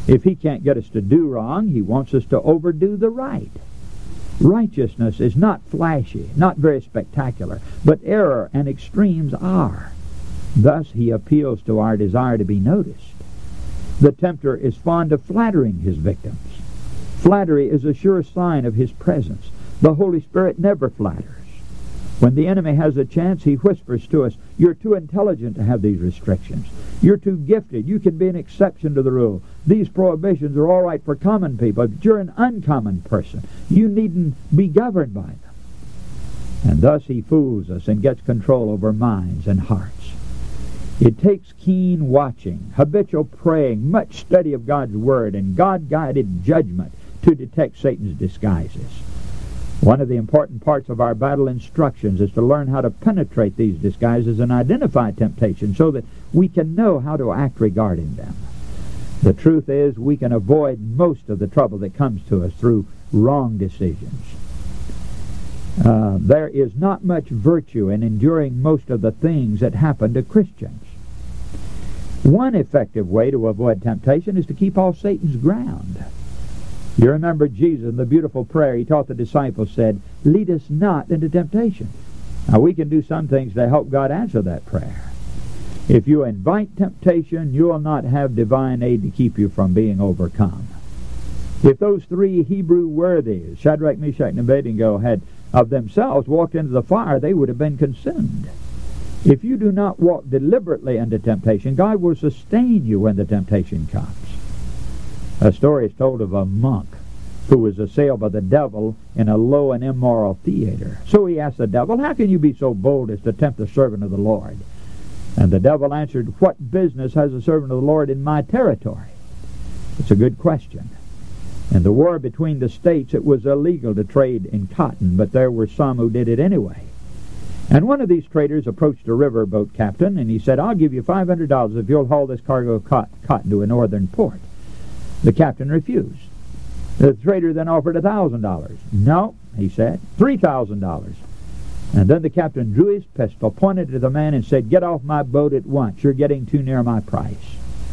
If he can't get us to do wrong, he wants us to overdo the right. Righteousness is not flashy, not very spectacular, but error and extremes are. Thus he appeals to our desire to be noticed. The tempter is fond of flattering his victims. Flattery is a sure sign of his presence. The Holy Spirit never flatters. When the enemy has a chance, he whispers to us, "You're too intelligent to have these restrictions. You're too gifted. You can be an exception to the rule. These prohibitions are all right for common people, but you're an uncommon person. You needn't be governed by them." And thus he fools us and gets control over minds and hearts. It takes keen watching, habitual praying, much study of God's Word, and God-guided judgment to detect Satan's disguises. One of the important parts of our battle instructions is to learn how to penetrate these disguises and identify temptation so that we can know how to act regarding them. The truth is, we can avoid most of the trouble that comes to us through wrong decisions. There is not much virtue in enduring most of the things that happen to Christians. One effective way to avoid temptation is to keep off Satan's ground. You remember Jesus in the beautiful prayer he taught the disciples said, "Lead us not into temptation." Now we can do some things to help God answer that prayer. If you invite temptation, you will not have divine aid to keep you from being overcome. If those three Hebrew worthies, Shadrach, Meshach, and Abednego, had of themselves walked into the fire, they would have been consumed. If you do not walk deliberately into temptation, God will sustain you when the temptation comes. A story is told of a monk who was assailed by the devil in a low and immoral theater. So he asked the devil, "How can you be so bold as to tempt the servant of the Lord?" And the devil answered, "What business has the servant of the Lord in my territory?" It's a good question. In the war between the states, it was illegal to trade in cotton, but there were some who did it anyway. And one of these traders approached a riverboat captain, and he said, "I'll give you $500 if you'll haul this cargo of cotton to a northern port." The captain refused. The trader then offered $1,000. "No," he said, $3,000. And then the captain drew his pistol, pointed to the man, and said, "Get off my boat at once. You're getting too near my price."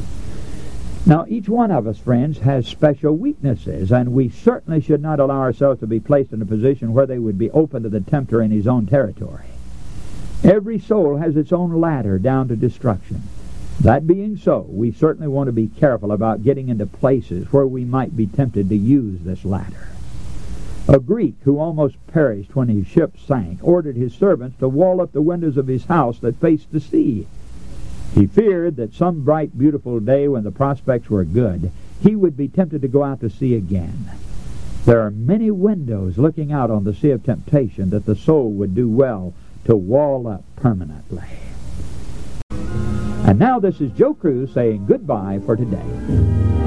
Now, each one of us, friends, has special weaknesses, and we certainly should not allow ourselves to be placed in a position where they would be open to the tempter in his own territory. Every soul has its own ladder down to destruction. That being so, we certainly want to be careful about getting into places where we might be tempted to use this ladder. A Greek who almost perished when his ship sank ordered his servants to wall up the windows of his house that faced the sea. He feared that some bright, beautiful day when the prospects were good, he would be tempted to go out to sea again. There are many windows looking out on the sea of temptation that the soul would do well to wall up permanently. And now this is Joe Cruz saying goodbye for today.